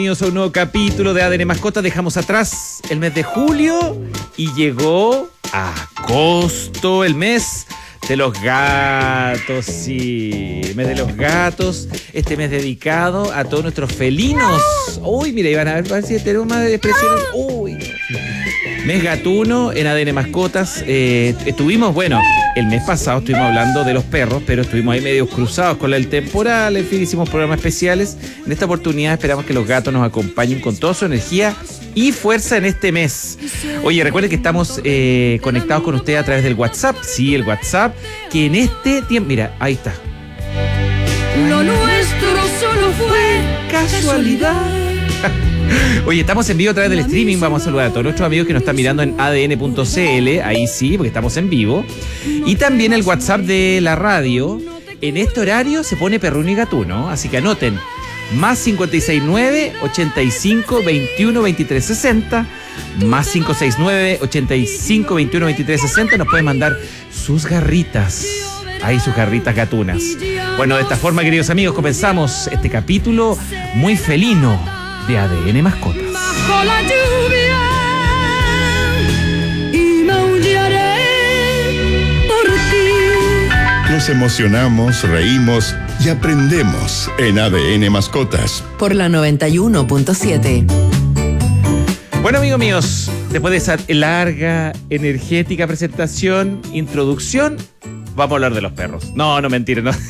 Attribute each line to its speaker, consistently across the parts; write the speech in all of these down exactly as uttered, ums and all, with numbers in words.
Speaker 1: Bienvenidos a un nuevo capítulo de A D N Mascotas. Dejamos atrás el mes de julio y llegó a agosto, el mes de los gatos, sí, el mes de los gatos, este mes dedicado a todos nuestros felinos. Uy, mira, iban a ver, a ver si tenemos más de expresiones. Uy, mes gatuno en A D N Mascotas. Eh, estuvimos, bueno, el mes pasado estuvimos hablando de los perros, pero estuvimos ahí medio cruzados con el temporal, en fin, hicimos programas especiales. En esta oportunidad esperamos que los gatos nos acompañen con toda su energía y fuerza en este mes. Oye, recuerden que estamos eh, conectados con ustedes a través del WhatsApp. Sí, el WhatsApp, que en este tiempo, mira, ahí está.
Speaker 2: Lo nuestro solo fue casualidad.
Speaker 1: Oye, estamos en vivo a través del streaming. Vamos a saludar a todos nuestros amigos que nos están mirando en A D N punto C L. Ahí sí, porque estamos en vivo. Y también el WhatsApp de la radio. En este horario se pone perruno y gatuno, así que anoten. Más cinco seis nueve, ochenta y cinco, veintiuno, veintitrés, sesenta. Más cinco seis nueve, ochenta y cinco, veintiuno, veintitrés, sesenta. Nos pueden mandar sus garritas. Ahí sus garritas gatunas. Bueno, de esta forma, queridos amigos, comenzamos este capítulo muy felino de A D N Mascotas.
Speaker 2: Bajo la lluvia y maullaré por ti.
Speaker 3: Nos emocionamos, reímos y aprendemos en A D N Mascotas.
Speaker 4: Por la noventa y uno punto siete.
Speaker 1: Bueno, amigos míos, después de esa larga, energética presentación, introducción, vamos a hablar de los perros. No, no, mentira, no.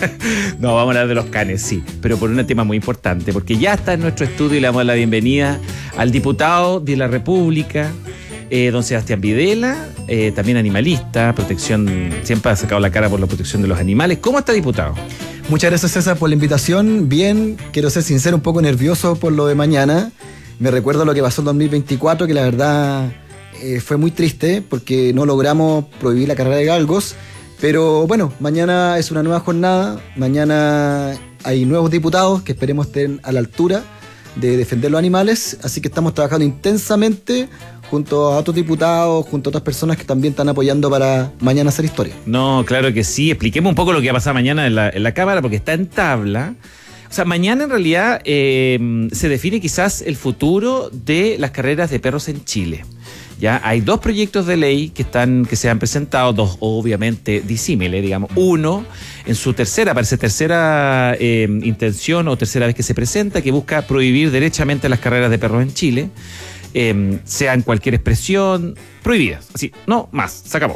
Speaker 1: No, vamos a hablar de los canes, sí, pero por un tema muy importante, porque ya está en nuestro estudio y le damos la bienvenida al diputado de la República, eh, don Sebastián Videla, eh, también animalista, protección, siempre ha sacado la cara por la protección de los animales. ¿Cómo está, diputado?
Speaker 5: Muchas gracias, César, por la invitación. Bien, quiero ser sincero, un poco nervioso por lo de mañana. Me recuerdo lo que pasó en dos mil veinticuatro, que la verdad eh, fue muy triste, porque no logramos prohibir la carrera de galgos. Pero bueno, mañana es una nueva jornada, mañana hay nuevos diputados que esperemos estén a la altura de defender los animales, así que estamos trabajando intensamente junto a otros diputados, junto a otras personas que también están apoyando para mañana hacer historia.
Speaker 1: No, claro que sí, expliquemos un poco lo que va a pasar mañana en la, en la Cámara, porque está en tabla. O sea, mañana en realidad eh, se define quizás el futuro de las carreras de perros en Chile. Ya hay dos proyectos de ley que están que se han presentado, dos obviamente disímiles, digamos. Uno, en su tercera, parece tercera eh, intención o tercera vez que se presenta, que busca prohibir derechamente las carreras de perros en Chile, eh, sean cualquier expresión, prohibidas. Así, no más, se acabó.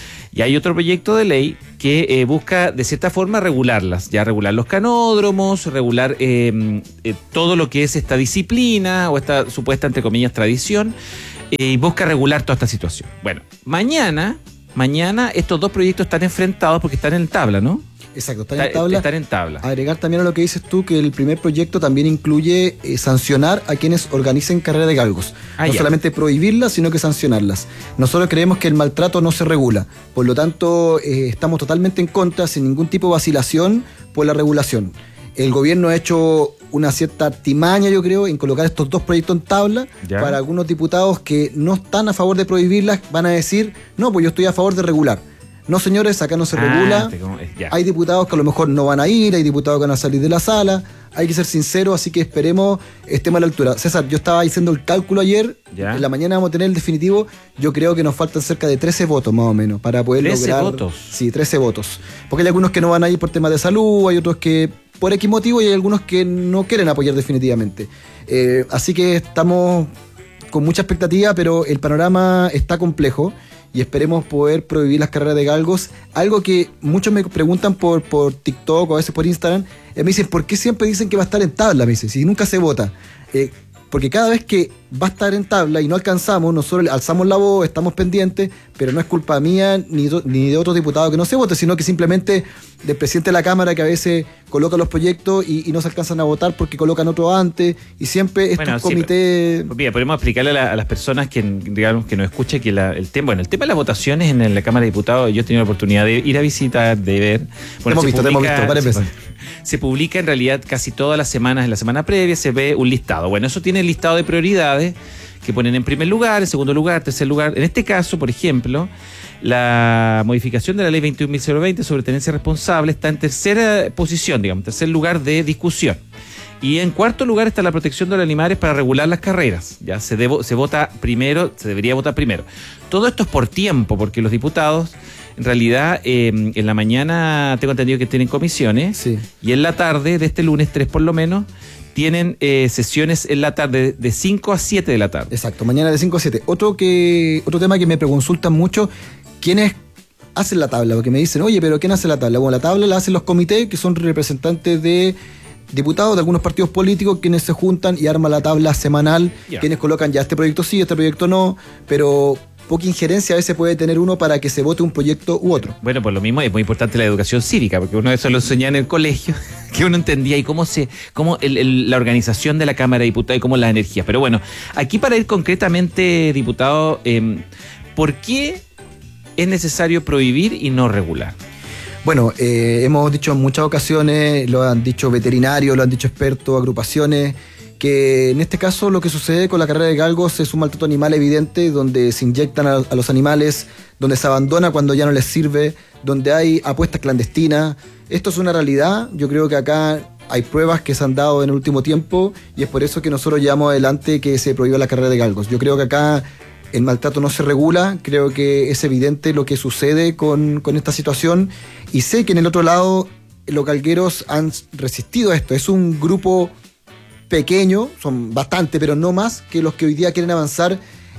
Speaker 1: Y hay otro proyecto de ley que eh, busca, de cierta forma, regularlas, ya regular los canódromos, regular eh, eh, todo lo que es esta disciplina o esta supuesta, entre comillas, tradición, y busca regular toda esta situación. Bueno, mañana, mañana estos dos proyectos están enfrentados porque están en tabla, ¿no?
Speaker 5: Exacto, están en tabla.
Speaker 1: Están en tabla.
Speaker 5: Agregar también a lo que dices tú que el primer proyecto también incluye eh, sancionar a quienes organicen carrera de galgos.
Speaker 1: Ah,
Speaker 5: no
Speaker 1: ya.
Speaker 5: solamente prohibirlas, sino que sancionarlas. Nosotros creemos que el maltrato no se regula. Por lo tanto, eh, estamos totalmente en contra, sin ningún tipo de vacilación, por la regulación. El gobierno ha hecho una cierta artimaña, yo creo, en colocar estos dos proyectos en tabla.
Speaker 1: Ya.
Speaker 5: Para algunos diputados que no están a favor de prohibirlas, van a decir, no, pues yo estoy a favor de regular. No, señores, acá no se
Speaker 1: Ah,
Speaker 5: regula.
Speaker 1: te como- ya.
Speaker 5: Hay diputados que a lo mejor no van a ir, hay diputados que van a salir de la sala. Hay que ser sinceros, así que esperemos estemos a la altura. César, yo estaba haciendo el cálculo ayer.
Speaker 1: Ya.
Speaker 5: En la mañana vamos a tener el definitivo. Yo creo que nos faltan cerca de trece votos más o menos para poder
Speaker 1: ¿trece
Speaker 5: lograr.
Speaker 1: votos?
Speaker 5: Sí, trece votos. Porque hay algunos que no van a ir por temas de salud, hay otros que por X motivo y hay algunos que no quieren apoyar definitivamente. Eh, así que estamos con mucha expectativa, pero el panorama está complejo. Y esperemos poder prohibir las carreras de galgos. Algo que muchos me preguntan por, por TikTok o a veces por Instagram. Eh, me dicen, ¿por qué siempre dicen que va a estar en tabla? Me dicen, si nunca se vota. Eh, porque cada vez que va a estar en tabla y no alcanzamos, nosotros alzamos la voz, estamos pendientes, pero no es culpa mía ni, do, ni de otros diputados que no se vote, sino que simplemente del presidente de la Cámara que a veces coloca los proyectos y, y no se alcanzan a votar porque colocan otro antes, y siempre estos
Speaker 1: Bueno, sí,
Speaker 5: comités...
Speaker 1: Pues mira, podemos explicarle a, la- a las personas que, digamos, que nos escuchan que la- el tema, bueno, el tema de las votaciones en la Cámara de Diputados, yo he tenido la oportunidad de ir a visitar, de ver. Bueno,
Speaker 5: hemos
Speaker 1: se
Speaker 5: visto, te hemos visto varias
Speaker 1: se-
Speaker 5: veces.
Speaker 1: Se publica en realidad casi todas las semanas, en la semana previa se ve un listado. Bueno, eso tiene el listado de prioridades que ponen en primer lugar, en segundo lugar, tercer lugar. En este caso, por ejemplo, la modificación de la ley veintiún mil veinte sobre tenencia responsable está en tercera posición, digamos, tercer lugar de discusión. Y en cuarto lugar está la protección de los animales para regular las carreras. Ya se, debo, se vota primero, se debería votar primero. Todo esto es por tiempo, porque los diputados, en realidad, eh, en la mañana tengo entendido que tienen comisiones,
Speaker 5: Sí.
Speaker 1: y en la tarde, de este lunes, tres por lo menos, tienen eh, sesiones en la tarde, de cinco a siete de la tarde.
Speaker 5: Exacto, mañana de cinco a siete. Otro, que, otro tema que me preconsultan mucho, ¿quiénes hacen la tabla? Porque me dicen, oye, pero ¿quién hace la tabla? Bueno, la tabla la hacen los comités, que son representantes de diputados de algunos partidos políticos, quienes se juntan y arman la tabla semanal,
Speaker 1: Ya.
Speaker 5: quienes colocan ya este proyecto sí, este proyecto no, pero poca injerencia a veces puede tener uno para que se vote un proyecto u otro.
Speaker 1: Bueno, por lo mismo es muy importante la educación cívica, porque uno de eso lo enseñaba en el colegio, que uno entendía y cómo se, cómo el, el, la organización de la Cámara de Diputados y cómo las energías. Pero bueno, aquí para ir concretamente, diputado, eh, ¿por qué es necesario prohibir y no regular?
Speaker 5: Bueno, eh, hemos dicho en muchas ocasiones, lo han dicho veterinarios, lo han dicho expertos, agrupaciones, que en este caso lo que sucede con la carrera de galgos es un maltrato animal evidente, donde se inyectan a, a los animales, donde se abandona cuando ya no les sirve, donde hay apuestas clandestinas. Esto es una realidad. Yo creo que acá hay pruebas que se han dado en el último tiempo y es por eso que nosotros llevamos adelante que se prohíba la carrera de galgos. Yo creo que acá el maltrato no se regula, creo que es evidente lo que sucede con, con esta situación y sé que en el otro lado los galgueros han resistido a esto. Es un grupo pequeño, son bastante, pero no más que los que hoy día quieren avanzar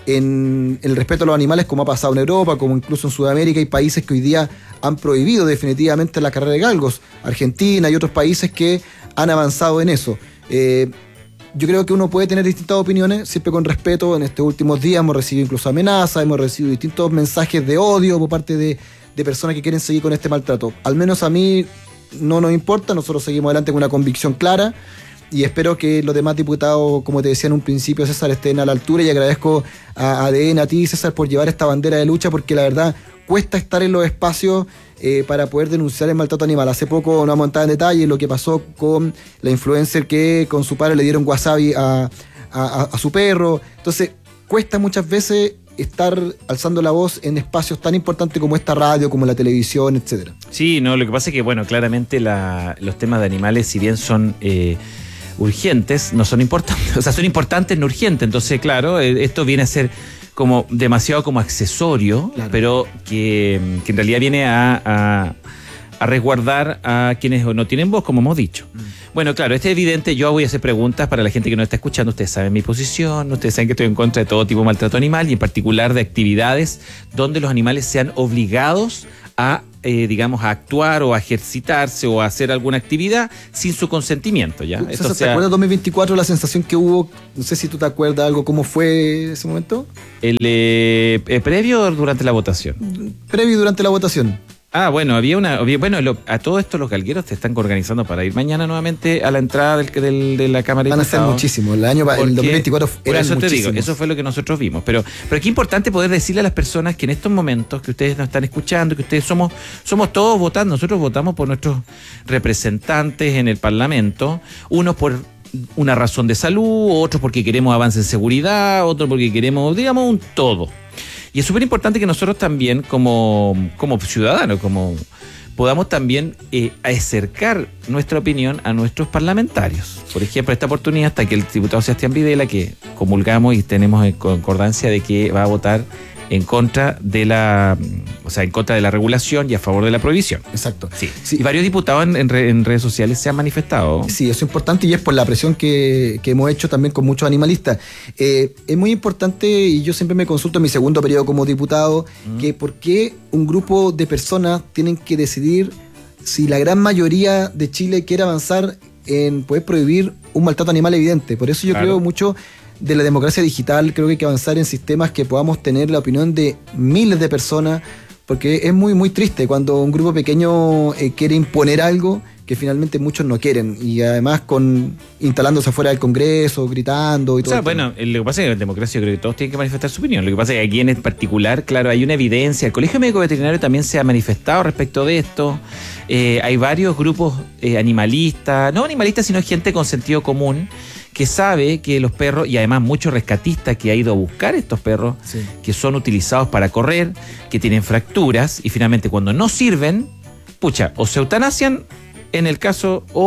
Speaker 5: en el respeto a los animales, como ha pasado en Europa, como incluso en Sudamérica. Hay países que hoy día han prohibido definitivamente la carrera de galgos, Argentina y otros países que han avanzado en eso. Eh, Yo creo que uno puede tener distintas opiniones, siempre con respeto. En estos últimos días hemos recibido incluso amenazas, hemos recibido distintos mensajes de odio por parte de, de personas que quieren seguir con este maltrato. Al menos a mí no nos importa, nosotros seguimos adelante con una convicción clara y espero que los demás diputados, como te decía en un principio, César, estén a la altura, y agradezco a A D N, a ti, César, por llevar esta bandera de lucha, porque la verdad cuesta estar en los espacios eh, para poder denunciar el maltrato animal. Hace poco no vamos a entrar en detalle lo que pasó con la influencer que con su padre le dieron wasabi a, a, a su perro. Entonces cuesta muchas veces estar alzando la voz en espacios tan importantes como esta radio, como la televisión, etcétera.
Speaker 1: Sí, no, lo que pasa es que, bueno, claramente la, los temas de animales, si bien son eh, urgentes, no son importantes. O sea, son importantes, no urgentes. Entonces, claro, eh, esto viene a ser como demasiado como accesorio,
Speaker 5: Claro.
Speaker 1: pero que, que en realidad viene a, a, a resguardar a quienes no tienen voz, como hemos dicho. Mm. Bueno, claro, este es evidente. Yo voy a hacer preguntas para la gente que nos está escuchando. Ustedes saben mi posición, ustedes saben que estoy en contra de todo tipo de maltrato animal y en particular de actividades donde los animales sean obligados a, eh, digamos, a actuar o a ejercitarse o a hacer alguna actividad sin su consentimiento, ¿ya?
Speaker 5: César,
Speaker 1: Esto
Speaker 5: ¿te
Speaker 1: sea,
Speaker 5: acuerdas dos mil veinticuatro, la sensación que hubo? No sé si tú te acuerdas algo, ¿cómo fue ese momento?
Speaker 1: el eh, eh, previo o durante la votación.
Speaker 5: Previo y durante la votación.
Speaker 1: Ah, bueno, había una. Había, bueno, lo, a todo esto los galgueros se están organizando para ir mañana nuevamente a la entrada del, del, de la Cámara de
Speaker 5: Van a ser
Speaker 1: Diputados.
Speaker 5: muchísimos. El año pa- el
Speaker 1: Porque,
Speaker 5: dos mil veinticuatro
Speaker 1: por
Speaker 5: eran
Speaker 1: eso te digo,
Speaker 5: muchísimos.
Speaker 1: eso fue lo que nosotros vimos. Pero, pero aquí es importante poder decirle a las personas que en estos momentos que ustedes nos están escuchando, que ustedes somos, somos todos votando, nosotros votamos por nuestros representantes en el Parlamento, unos por una razón de salud, otros porque queremos avance en seguridad, otros porque queremos, digamos, un todo. Y es súper importante que nosotros también, como, como ciudadanos, como podamos también eh, acercar nuestra opinión a nuestros parlamentarios. Por ejemplo, esta oportunidad hasta que el diputado Sebastián Videla, que comulgamos y tenemos en concordancia de que va a votar en contra de la, o sea, en contra de la regulación y a favor de la prohibición.
Speaker 5: Exacto.
Speaker 1: Sí.
Speaker 5: Sí.
Speaker 1: Y varios diputados en, en, re, en redes sociales se han manifestado.
Speaker 5: Sí, eso es importante y es por la presión que, que hemos hecho también con muchos animalistas. Eh, es muy importante, y yo siempre me consulto en mi segundo periodo como diputado, mm. que por qué un grupo de personas tienen que decidir si la gran mayoría de Chile quiere avanzar en poder prohibir un maltrato animal evidente. Por eso yo
Speaker 1: Claro.
Speaker 5: creo mucho de la democracia digital. Creo que hay que avanzar en sistemas que podamos tener la opinión de miles de personas, porque es muy, muy triste cuando un grupo pequeño eh, quiere imponer algo que finalmente muchos no quieren, y además con instalándose afuera del Congreso, gritando y
Speaker 1: O
Speaker 5: todo.
Speaker 1: sea,
Speaker 5: el
Speaker 1: bueno, lo que pasa es que en democracia yo creo que todos tienen que manifestar su opinión. Lo que pasa es que aquí en particular, claro, hay una evidencia. El Colegio Médico Veterinario también se ha manifestado respecto de esto. Eh, hay varios grupos eh, animalistas, no animalistas, sino gente con sentido común, que sabe que los perros, y además muchos rescatistas que ha ido a buscar estos perros,
Speaker 5: Sí.
Speaker 1: que son utilizados para correr, que tienen fracturas, y finalmente cuando no sirven, pucha, o se eutanasian en el caso, o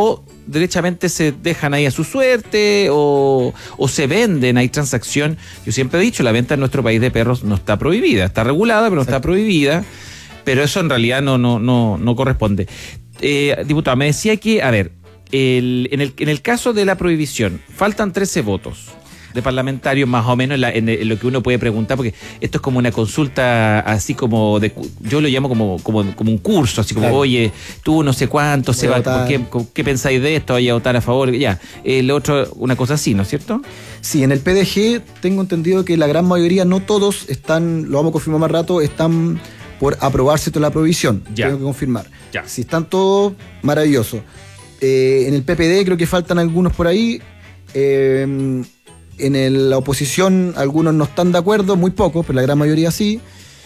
Speaker 1: derechamente se dejan ahí a su suerte o, o se venden, hay transacción. Yo siempre he dicho, la venta en nuestro país de perros no está prohibida, está regulada, pero no está prohibida, pero eso en realidad no, no, no, no corresponde. Eh, diputado, me decía que, a ver, el, en, el, en el caso de la prohibición, faltan trece votos de parlamentarios más o menos en, la, en, en lo que uno puede preguntar, porque esto es como una consulta así como, de, yo lo llamo como, como, como un curso, así como, claro. Oye, tú no sé cuánto, se va, ¿por qué, ¿qué pensáis de esto? ¿Vaya a votar a favor? Ya, el otro, una cosa así, ¿no es cierto?
Speaker 5: Sí, en el P D G tengo entendido que la gran mayoría, no todos, están, lo vamos a confirmar más rato, están por aprobarse toda la prohibición. Ya. Tengo que confirmar. Ya. Si están todos, maravilloso. Eh, en el P P D creo que faltan algunos por ahí. Eh, En el, la oposición algunos no están de acuerdo, muy pocos, pero la gran mayoría sí.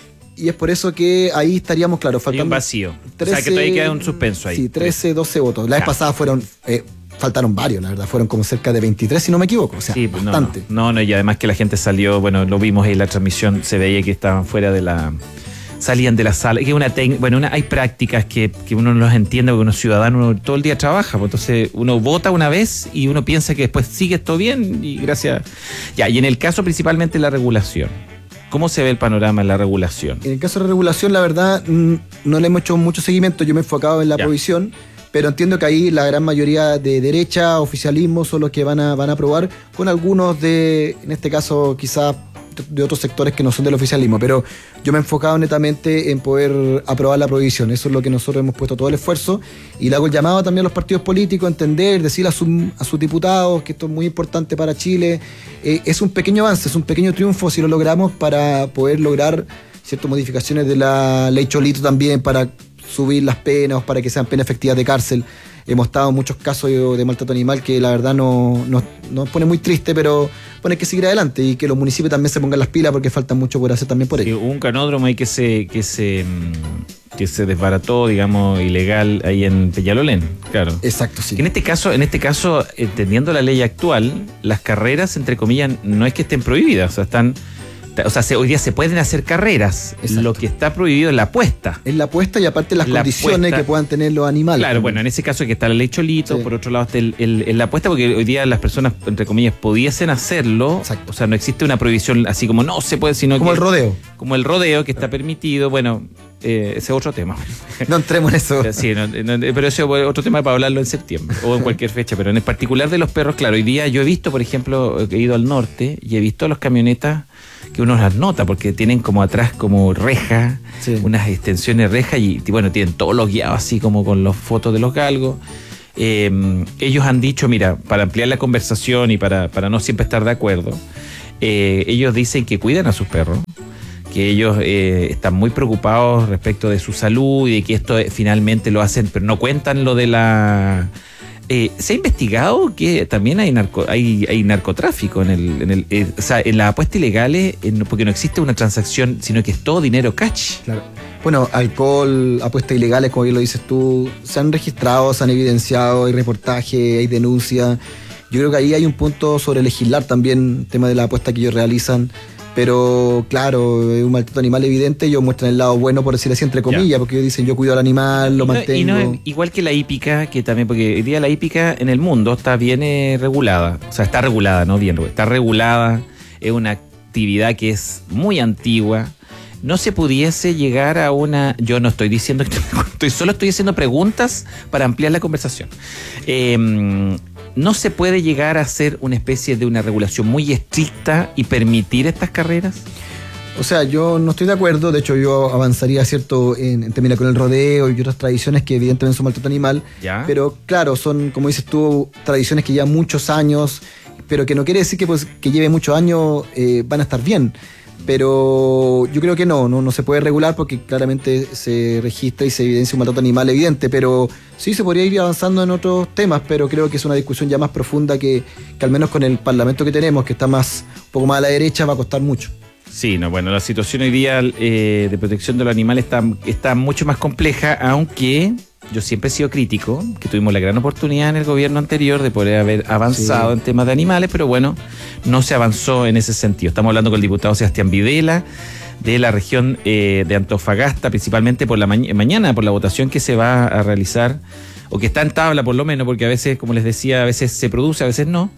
Speaker 5: Y es por eso que ahí estaríamos, claro, faltando...
Speaker 1: Hay un vacío. trece, o sea, que todavía queda un suspenso ahí.
Speaker 5: Sí, trece, doce votos. La vez pasada fueron... Eh, faltaron varios, la verdad. Fueron como cerca de veintitrés, si no me equivoco. O sea, sí, bastante.
Speaker 1: No, no, no, y además que la gente salió... Bueno, lo vimos ahí en la transmisión. Se veía que estaban fuera de la... Salían de la sala. Que una tec, bueno, una, hay prácticas que, que uno no las entiende porque uno es ciudadano, uno todo el día trabaja. Pues entonces uno vota una vez y uno piensa que después sigue esto bien y gracias. Ya, y en el caso principalmente la regulación. ¿Cómo se ve el panorama en la regulación?
Speaker 5: En el caso de la regulación, la verdad, no le hemos hecho mucho seguimiento. Yo me he enfocado en la ya. provisión, pero entiendo que ahí la gran mayoría de derecha, oficialismo, son los que van a, van a aprobar, con algunos de, en este caso, quizás de otros sectores que no son del oficialismo, pero yo me he enfocado netamente en poder aprobar la prohibición. Eso es lo que nosotros hemos puesto todo el esfuerzo, y le hago el llamado también a los partidos políticos a entender, decirle a, su, a sus diputados que esto es muy importante para Chile. Eh, es un pequeño avance, es un pequeño triunfo si lo logramos, para poder lograr ciertas modificaciones de la ley Cholito también, para subir las penas, para que sean penas efectivas de cárcel. Hemos estado en muchos casos de, de maltrato animal que la verdad no, no, nos pone muy triste, pero pone que seguir adelante y que los municipios también se pongan las pilas porque falta mucho por hacer también por ello.
Speaker 1: Sí, hubo un canódromo ahí que se, que se que se desbarató, digamos, ilegal ahí en Peñalolén, claro.
Speaker 5: Exacto, sí.
Speaker 1: En este caso, en este caso, entendiendo la ley actual, las carreras, entre comillas, no es que estén prohibidas, o sea, están... O sea, se, hoy día se pueden hacer carreras. Exacto. Lo que está prohibido es la apuesta.
Speaker 5: Es la apuesta y aparte las la condiciones apuesta, que puedan tener los animales.
Speaker 1: Claro, bueno, en ese caso que está la ley Cholito, sí. Por otro lado está el, el, el, la apuesta, porque hoy día las personas, entre comillas, pudiesen hacerlo. Exacto. O sea, no existe una prohibición así como no se puede, sino
Speaker 5: como
Speaker 1: que...
Speaker 5: el rodeo.
Speaker 1: Como el rodeo, que está permitido. Bueno, eh, ese es otro tema.
Speaker 5: No entremos en eso.
Speaker 1: Sí, no, no, pero ese es otro tema para hablarlo en septiembre o en cualquier fecha. Pero en el particular de los perros, claro, hoy día yo he visto, por ejemplo, he ido al norte y he visto las camionetas que uno las nota porque tienen como atrás como reja, sí. Unas extensiones reja y bueno, tienen todos los guiados así como con las fotos de los galgos. Eh, ellos han dicho, mira, para ampliar la conversación y para, para no siempre estar de acuerdo, eh, ellos dicen que cuidan a sus perros, que ellos eh, están muy preocupados respecto de su salud y de que esto eh, finalmente lo hacen, pero no cuentan lo de la... Eh, ¿Se ha investigado que también hay narco, hay, hay narcotráfico en el, en el eh, o sea, en las apuestas ilegales, en, porque no existe una transacción, sino que es todo dinero cash?
Speaker 5: Claro. Bueno, alcohol, apuestas ilegales, como bien lo dices tú, se han registrado, se han evidenciado, hay reportaje, hay denuncia. Yo creo que ahí hay un punto sobre legislar también, tema de la apuesta que ellos realizan. Pero claro, es un maltrato animal evidente. Ellos muestran el lado bueno, por decirlo así, entre comillas, ya. Porque ellos dicen yo cuido al animal, lo y no, mantengo.
Speaker 1: Y no, igual que la hípica, que también, porque hoy día la hípica en el mundo está bien eh, regulada. O sea, está regulada, no bien, está regulada. Es una actividad que es muy antigua. No se pudiese llegar a una... Yo no estoy diciendo que estoy, solo estoy haciendo preguntas para ampliar la conversación. Eh, ¿No se puede llegar a hacer una especie de una regulación muy estricta y permitir estas carreras?
Speaker 5: O sea, yo no estoy de acuerdo. De hecho, yo avanzaría, ¿cierto?, en, en términos con el rodeo y otras tradiciones que evidentemente son maltrato animal. ¿Ya? Pero claro, son, como dices tú, tradiciones que llevan muchos años, pero que no quiere decir que, pues, que lleve muchos años eh, van a estar bien. Pero yo creo que no, no, no se puede regular porque claramente se registra y se evidencia un maltrato animal evidente, pero sí se podría ir avanzando en otros temas, pero creo que es una discusión ya más profunda que, que al menos con el Parlamento que tenemos, que está más un poco más a la derecha, va a costar mucho.
Speaker 1: Sí, no, bueno, la situación hoy día eh, de protección de los animales está, está mucho más compleja, aunque yo siempre he sido crítico, que tuvimos la gran oportunidad en el gobierno anterior de poder haber avanzado sí. en temas de animales, pero bueno, no se avanzó en ese sentido. Estamos hablando con el diputado Sebastián Videla, de la región eh, de Antofagasta, principalmente por la ma- mañana, por la votación que se va a realizar, o que está en tabla por lo menos, porque a veces, como les decía, a veces se produce, a veces no,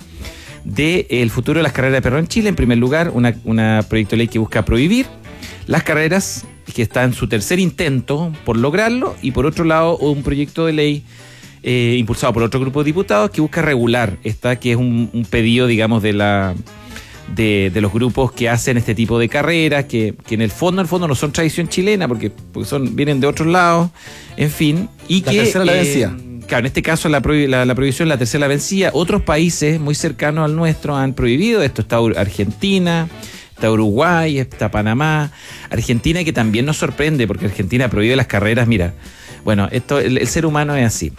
Speaker 1: de el futuro de las carreras de perro en Chile. En primer lugar, una, una proyecto de ley que busca prohibir las carreras, que está en su tercer intento por lograrlo, y por otro lado, un proyecto de ley eh, impulsado por otro grupo de diputados que busca regular esta, que es un, un pedido, digamos, de la... De, de los grupos que hacen este tipo de carreras, que, que en el fondo, en el fondo no son tradición chilena, porque, porque son, vienen de otros lados, en fin. Y
Speaker 5: la
Speaker 1: que,
Speaker 5: tercera la
Speaker 1: eh,
Speaker 5: vencía.
Speaker 1: Claro, en este caso la, prohib- la, la prohibición, la tercera la vencía. Otros países muy cercanos al nuestro han prohibido esto. Está Argentina, está Uruguay, está Panamá. Argentina, que también nos sorprende, porque Argentina prohíbe las carreras. Mira, bueno, esto el, el ser humano es así.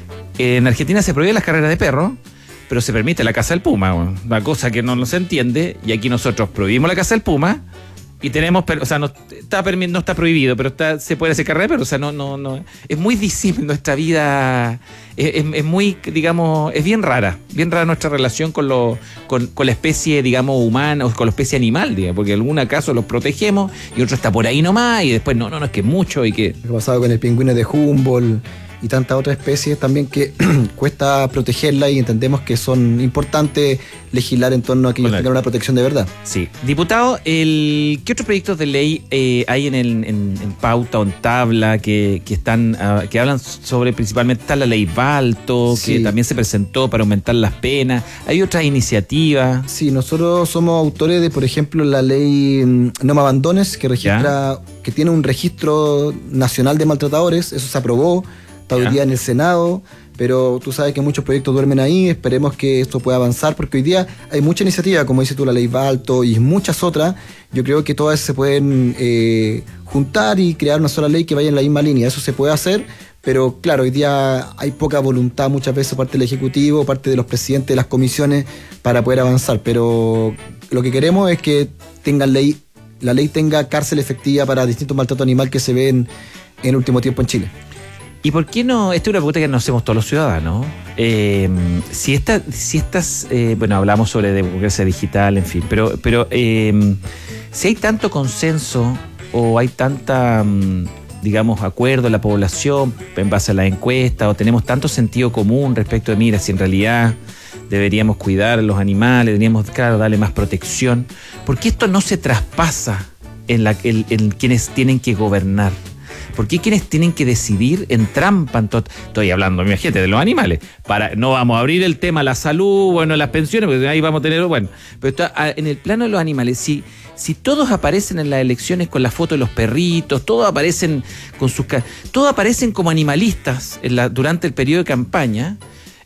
Speaker 1: En Argentina se prohíben las carreras de perros, pero se permite la caza del puma, una cosa que no, no se entiende, y aquí nosotros prohibimos la caza del puma y tenemos, o sea, no está, no está prohibido, pero está, se puede hacer carrera de perros, o sea, no, no, no, es muy disímil nuestra vida, es, es, es muy, digamos, es bien rara, bien rara nuestra relación con, lo, con, con la especie, digamos, humana, o con la especie animal, digamos, porque en algún caso los protegemos y otro está por ahí nomás, y después, no, no, no, es que es mucho y que...
Speaker 5: Lo que ha pasado con el pingüino de Humboldt y tantas otras especies también que cuesta protegerla, y entendemos que son importantes legislar en torno a que ellos
Speaker 1: Bueno,
Speaker 5: tengan una protección de verdad.
Speaker 1: Sí. Diputado, el, ¿qué otros proyectos de ley eh, hay en, el, en, en pauta o en tabla que, que están uh, que hablan sobre, principalmente está la ley Balto,
Speaker 5: Sí.
Speaker 1: que también se presentó para aumentar las penas? ¿Hay otras iniciativas?
Speaker 5: Sí, nosotros somos autores de, por ejemplo, la ley mm, No Me Abandones, que registra, que tiene un registro nacional de maltratadores. Eso se aprobó, está hoy
Speaker 1: Ya.
Speaker 5: día en el Senado, pero tú sabes que muchos proyectos duermen ahí. Esperemos que esto pueda avanzar, porque hoy día hay mucha iniciativa, como dices tú, la ley Balto y muchas otras. Yo creo que todas se pueden eh, juntar y crear una sola ley que vaya en la misma línea. Eso se puede hacer, pero claro, hoy día hay poca voluntad muchas veces parte del Ejecutivo, parte de los presidentes de las comisiones para poder avanzar. Pero lo que queremos es que tengan ley, la ley tenga cárcel efectiva para distintos maltratos animal que se ven en el último tiempo en Chile.
Speaker 1: ¿Y por qué no? Esta es una pregunta que nos hacemos todos los ciudadanos. Eh, si, esta, si estas, eh, bueno, hablamos sobre democracia digital, en fin, pero, pero eh, si hay tanto consenso o hay tanta, digamos, acuerdo en la población en base a la encuesta, o tenemos tanto sentido común respecto de, mira, si en realidad deberíamos cuidar a los animales, deberíamos, claro, darle más protección, ¿por qué esto no se traspasa en, la, en, en quienes tienen que gobernar? ¿Por qué quienes tienen que decidir entrampan? Estoy hablando, imagínate, de los animales. Para, no vamos a abrir el tema la salud, bueno, las pensiones, porque ahí vamos a tener, bueno. Pero está, en el plano de los animales, si, si todos aparecen en las elecciones con la foto de los perritos, todos aparecen con sus, todos aparecen como animalistas en la, durante el periodo de campaña,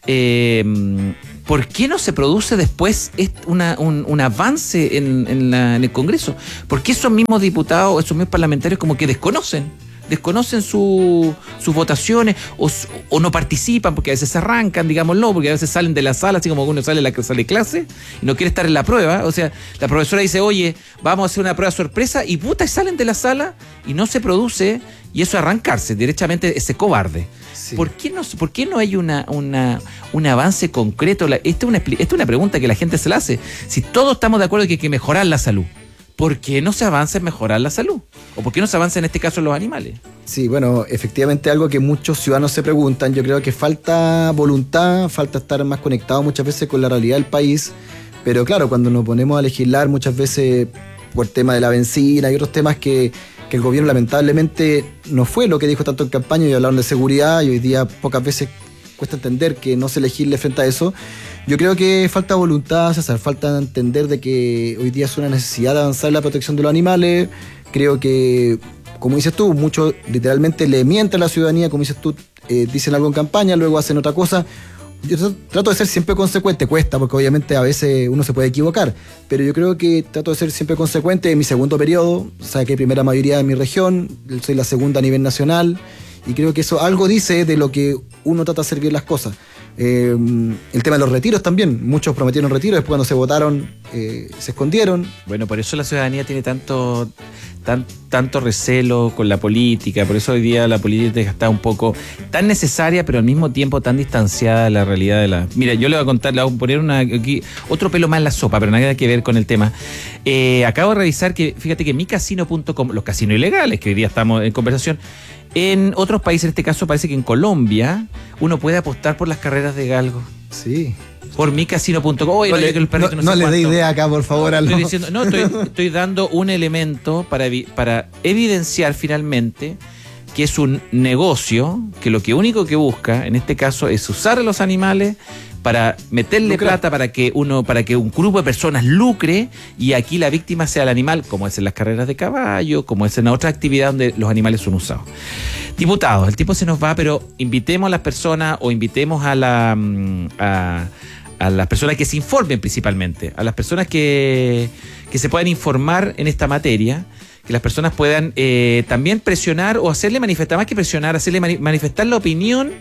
Speaker 1: eh, ¿por qué no se produce después una, un, un avance en, en, la, en el Congreso? ¿Por qué esos mismos diputados, esos mismos parlamentarios como que desconocen? desconocen su, sus votaciones o, o no participan, porque a veces se arrancan, digámoslo, porque a veces salen de la sala, así como uno sale de la sala de clase y no quiere estar en la prueba. O sea, la profesora dice, oye, vamos a hacer una prueba sorpresa, y puta, y salen de la sala y no se produce, y eso es arrancarse, directamente ese cobarde. Sí. ¿Por qué no, por qué no hay una, una, un avance concreto? Esta es, una, esta es una pregunta que la gente se la hace. Si todos estamos de acuerdo que hay que mejorar la salud, ¿por qué no se avanza en mejorar la salud? ¿O por qué no se avanza en este caso en los animales?
Speaker 5: Sí, bueno, efectivamente algo que muchos ciudadanos se preguntan. Yo creo que falta voluntad, falta estar más conectado muchas veces con la realidad del país. Pero claro, cuando nos ponemos a legislar muchas veces por el tema de la benzina y otros temas que, que el gobierno lamentablemente no fue lo que dijo tanto en campaña, y hablaron de seguridad, y hoy día pocas veces cuesta entender que no se legisle frente a eso. Yo creo que falta voluntad, César, falta entender de que hoy día es una necesidad de avanzar en la protección de los animales. Creo que, como dices tú, muchos literalmente le mienten a la ciudadanía, como dices tú, eh, dicen algo en campaña, luego hacen otra cosa. Yo trato de ser siempre consecuente, cuesta, porque obviamente a veces uno se puede equivocar, pero yo creo que trato de ser siempre consecuente. En mi segundo periodo, saqué primera mayoría de mi región, soy la segunda a nivel nacional, y creo que eso algo dice de lo que uno trata de hacer bien las cosas. Eh, el tema de los retiros también, muchos prometieron retiros, después cuando se votaron eh, se escondieron.
Speaker 1: Bueno, por eso la ciudadanía tiene tanto, tan, tanto recelo con la política, por eso hoy día la política está un poco tan necesaria, pero al mismo tiempo tan distanciada de la realidad de la... Mira, yo le voy a contar, le voy a poner una, aquí, otro pelo más en la sopa, pero nada que ver con el tema. Eh, acabo de revisar que, fíjate que mi casino punto com, los casinos ilegales, que hoy día estamos en conversación, en otros países, en este caso parece que en Colombia, uno puede apostar por las carreras de galgo.
Speaker 5: Sí.
Speaker 1: Por mi casino punto com.
Speaker 5: No, le, no, no, no le dé idea acá, por favor.
Speaker 1: No,
Speaker 5: a
Speaker 1: estoy, diciendo, no estoy, estoy dando un elemento para, para evidenciar finalmente que es un negocio que lo que único que busca, en este caso, es usar a los animales para meterle Lucra. plata para que uno, para que un grupo de personas lucre y aquí la víctima sea el animal, como es en las carreras de caballo, como es en otra actividad donde los animales son usados. Diputados, el tiempo se nos va, pero invitemos a las personas o invitemos a la a, a las personas que se informen principalmente, a las personas que, que se puedan informar en esta materia, que las personas puedan eh, también presionar o hacerle manifestar, más que presionar, hacerle mani- manifestar la opinión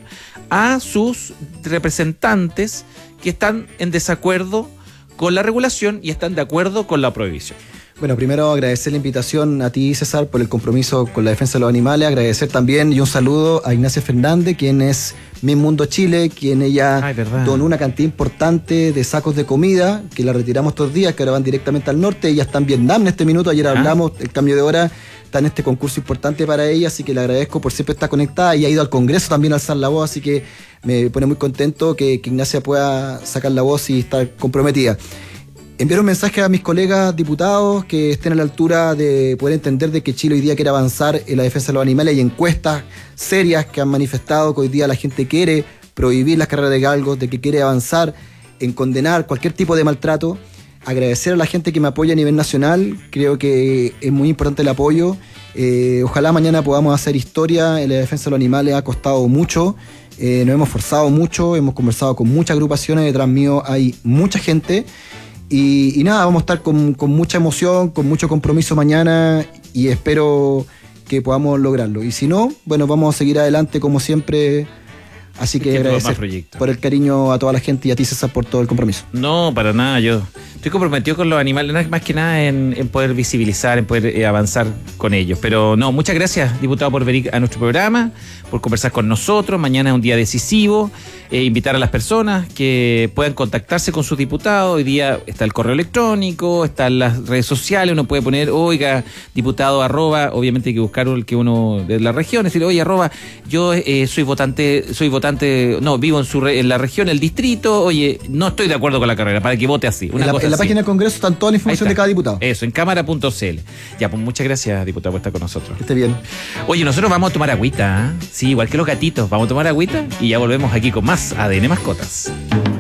Speaker 1: a sus representantes que están en desacuerdo con la regulación y están de acuerdo con la prohibición.
Speaker 5: Bueno, primero agradecer la invitación a ti, César, por el compromiso con la defensa de los animales. Agradecer también y un saludo a Ignacia Fernández, quien es Mi Mundo Chile, quien ella
Speaker 1: Ay,
Speaker 5: donó una cantidad importante de sacos de comida, que la retiramos estos días, que ahora van directamente al norte. Ella está en Vietnam en este minuto, ayer hablamos, el cambio de hora está en este concurso importante para ella, así que le agradezco por siempre estar conectada y ha ido al Congreso también a alzar la voz, así que me pone muy contento que, que Ignacia pueda sacar la voz y estar comprometida. Enviar un mensaje a mis colegas diputados que estén a la altura de poder entender de que Chile hoy día quiere avanzar en la defensa de los animales. Hay encuestas serias que han manifestado que hoy día la gente quiere prohibir las carreras de galgos, de que quiere avanzar en condenar cualquier tipo de maltrato. Agradecer a la gente que me apoya a nivel nacional, creo que es muy importante el apoyo. Eh, ojalá mañana podamos hacer historia en la defensa de los animales, ha costado mucho. Eh, nos hemos esforzado mucho, hemos conversado con muchas agrupaciones, detrás mío hay mucha gente. Y, y nada, vamos a estar con, con mucha emoción, con mucho compromiso mañana y espero que podamos lograrlo. Y si no, bueno, vamos a seguir adelante como siempre. Así que agradecer por el cariño a toda la gente y a ti, César, por todo el compromiso.
Speaker 1: No, para nada, yo estoy comprometido con los animales, más que nada en, en poder visibilizar, en poder eh, avanzar con ellos. Pero no, muchas gracias, diputado, por venir a nuestro programa, por conversar con nosotros. Mañana es un día decisivo. Eh, invitar a las personas que puedan contactarse con sus diputados. Hoy día está el correo electrónico, están las redes sociales, uno puede poner, oiga, diputado, arroba, obviamente hay que buscar el que uno de la región, es decir, oye, arroba, yo eh, soy votante, soy votante, no, vivo en su re, en la región, el distrito, oye, no estoy de acuerdo con la carrera, para que vote así. Una
Speaker 5: en la,
Speaker 1: cosa
Speaker 5: en la
Speaker 1: así.
Speaker 5: página del Congreso están toda la información de cada diputado.
Speaker 1: Eso, en cámara punto c l. Ya, pues muchas gracias, diputado, por estar con nosotros.
Speaker 5: Que esté bien.
Speaker 1: Oye, nosotros vamos a tomar agüita, ¿eh? Sí, igual que los gatitos, vamos a tomar agüita y ya volvemos aquí con más A D N Mascotas.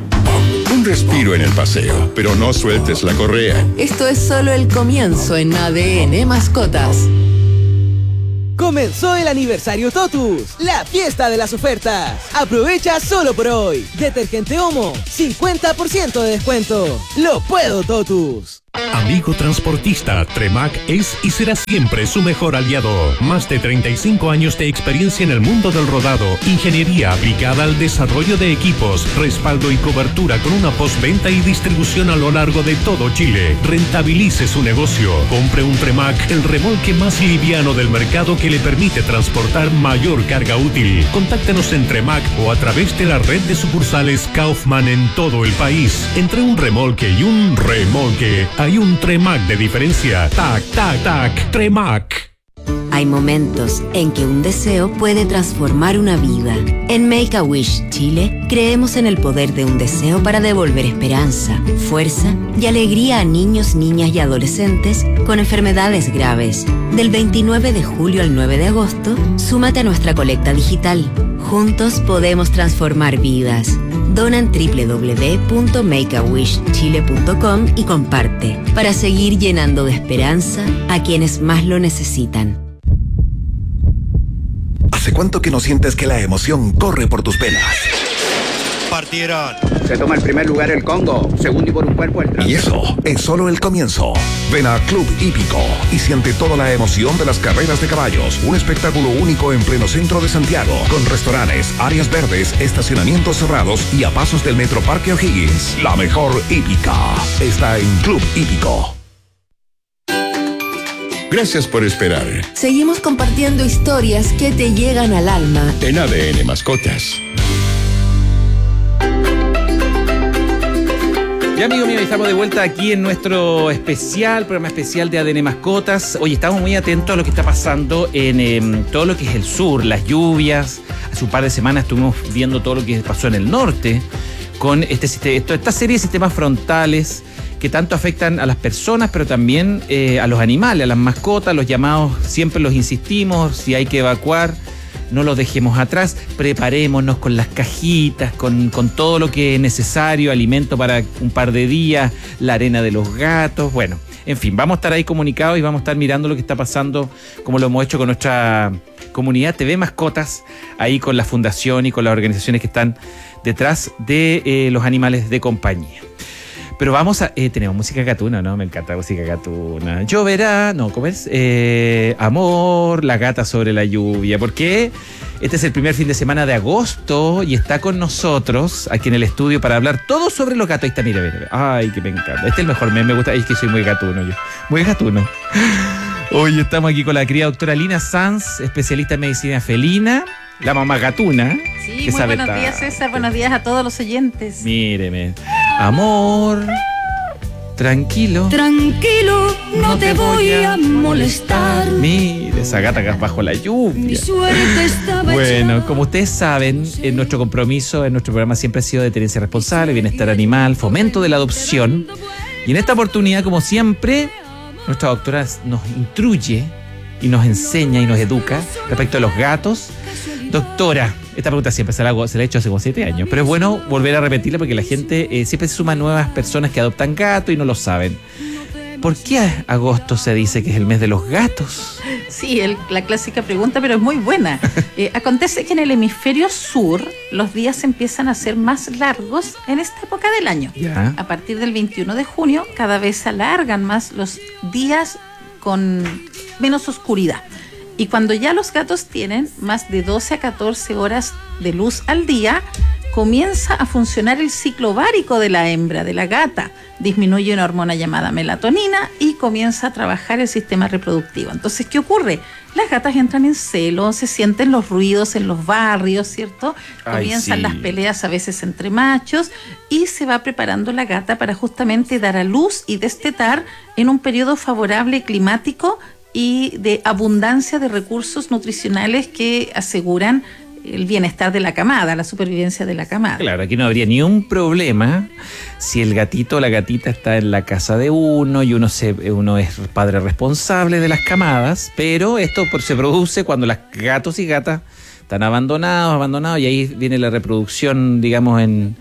Speaker 3: Un respiro en el paseo, pero no sueltes la correa.
Speaker 4: Esto es solo el comienzo en A D N Mascotas.
Speaker 6: Comenzó el aniversario Totus, la fiesta de las ofertas. Aprovecha solo por hoy. Detergente Omo, cincuenta por ciento de descuento. Lo puedo, Totus.
Speaker 7: Amigo transportista, Tremac es y será siempre su mejor aliado. Más de treinta y cinco años de experiencia en el mundo del rodado, ingeniería aplicada al desarrollo de equipos, respaldo y cobertura con una postventa y distribución a lo largo de todo Chile. Rentabilice su negocio. Compre un Tremac, el remolque más liviano del mercado que le permite transportar mayor carga útil. Contáctenos en Tremac o a través de la red de sucursales Kaufman en todo el país. Entre un remolque y un remolque, hay un Tremac de diferencia. Tac, tac, tac, Tremac.
Speaker 8: Hay momentos en que un deseo puede transformar una vida. En Make-A-Wish Chile, creemos en el poder de un deseo para devolver esperanza, fuerza y alegría a niños, niñas y adolescentes con enfermedades graves. Del veintinueve de julio al nueve de agosto, súmate a nuestra colecta digital. Juntos podemos transformar vidas. Dona en doble u doble u doble u punto make a wish chile punto com y comparte para seguir llenando de esperanza a quienes más lo necesitan.
Speaker 9: ¿Hace cuánto que no sientes que la emoción corre por tus venas? partieron.
Speaker 10: Se toma el primer lugar el Congo, segundo y por un cuerpo el
Speaker 11: Y eso es solo el comienzo. Ven a Club Hípico y siente toda la emoción de las carreras de caballos. Un espectáculo único en pleno centro de Santiago, con restaurantes, áreas verdes, estacionamientos cerrados y a pasos del Metro Parque O'Higgins. La mejor hípica está en Club Hípico.
Speaker 3: Gracias por esperar.
Speaker 4: Seguimos compartiendo historias que te llegan al alma.
Speaker 3: En A D N Mascotas.
Speaker 1: Ya, amigo mío, estamos de vuelta aquí en nuestro especial, programa especial de A D N Mascotas. Hoy estamos muy atentos a lo que está pasando en eh, todo lo que es el sur, las lluvias. Hace un par de semanas estuvimos viendo todo lo que pasó en el norte con este, este, esta serie de sistemas frontales que tanto afectan a las personas, pero también eh, a los animales, a las mascotas, los llamados, siempre los insistimos, si hay que evacuar, no los dejemos atrás, preparémonos con las cajitas, con, con todo lo que es necesario, alimento para un par de días, la arena de los gatos, bueno, en fin, vamos a estar ahí comunicados y vamos a estar mirando lo que está pasando, como lo hemos hecho con nuestra comunidad T V Mascotas, ahí con la fundación y con las organizaciones que están detrás de eh, los animales de compañía. Pero vamos a... Eh, tenemos música gatuna, ¿no? Me encanta la música gatuna. Lloverá, no, ¿cómo es? Eh, amor, la gata sobre la lluvia. Porque este es el primer fin de semana de agosto y está con nosotros aquí en el estudio para hablar todo sobre los gatos. Ahí está, mira, mira. Ay, que me encanta. Este es el mejor meme, me gusta. Es que soy muy gatuno yo. Muy gatuno. Hoy estamos aquí con la querida doctora Lina Sanz, especialista en medicina felina. La mamá gatuna.
Speaker 12: Sí, muy buenos tanto. días, César. Buenos días a todos los oyentes.
Speaker 1: Míreme. Amor, tranquilo.
Speaker 2: Tranquilo, no, no te, te voy a molestar.
Speaker 1: Mire, esa gata que es bajo la lluvia.
Speaker 2: Mi suerte estaba
Speaker 1: Bueno,
Speaker 2: echada.
Speaker 1: como ustedes saben, en nuestro compromiso, en nuestro programa siempre ha sido de tenencia responsable, bienestar animal, fomento de la adopción. Y en esta oportunidad, como siempre, nuestra doctora nos instruye y nos enseña y nos educa respecto a los gatos. Doctora, esta pregunta siempre se la, hago, se la he hecho hace como siete años, pero es bueno volver a repetirla porque la gente eh, siempre se suma nuevas personas que adoptan gatos y no lo saben. ¿Por qué agosto se dice que es el mes de los gatos?
Speaker 12: Sí, el, la clásica pregunta, pero es muy buena. Eh, acontece que en el hemisferio sur los días empiezan a ser más largos en esta época del año.
Speaker 1: Ya.
Speaker 12: A partir del veintiuno de junio cada vez se alargan más los días con menos oscuridad. Y cuando ya los gatos tienen más de doce a catorce horas de luz al día, comienza a funcionar el ciclo ovárico de la hembra, de la gata. Disminuye una hormona llamada melatonina y comienza a trabajar el sistema reproductivo. Entonces, ¿qué ocurre? Las gatas entran en celo, se sienten los ruidos en los barrios, ¿cierto?
Speaker 1: Ay,
Speaker 12: Comienzan
Speaker 1: sí.
Speaker 12: las peleas a veces entre machos y se va preparando la gata para justamente dar a luz y destetar en un periodo favorable climático y de abundancia de recursos nutricionales que aseguran el bienestar de la camada, la supervivencia de la camada.
Speaker 1: Claro, aquí no habría ni un problema si el gatito o la gatita está en la casa de uno y uno, se, uno es padre responsable de las camadas, pero esto se produce cuando los gatos y gatas están abandonados, abandonados, y ahí viene la reproducción, digamos, en...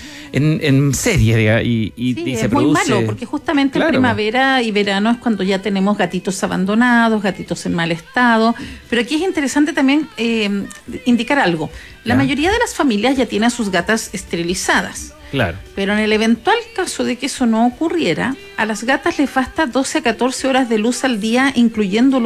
Speaker 1: En, en serie, diga, y, y,
Speaker 12: sí,
Speaker 1: y se
Speaker 12: es
Speaker 1: produce...
Speaker 12: muy malo, porque justamente
Speaker 1: Claro.
Speaker 12: en primavera y verano es cuando ya tenemos gatitos abandonados, gatitos en mal estado. Pero aquí es interesante también eh, indicar algo. La
Speaker 1: ¿Ya?
Speaker 12: mayoría de las familias ya tienen a sus gatas esterilizadas.
Speaker 1: Claro.
Speaker 12: Pero en el eventual caso de que eso no ocurriera, a las gatas les basta doce a catorce horas de luz al día, incluyendo luz